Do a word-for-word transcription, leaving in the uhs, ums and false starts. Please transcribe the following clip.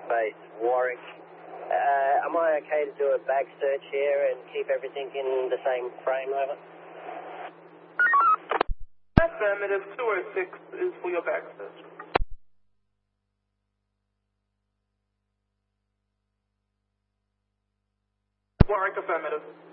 base, Warwick. Uh, am I okay to do a back search here and keep everything in the same frame, over? Affirmative, two oh six is for your back search. Warwick, affirmative.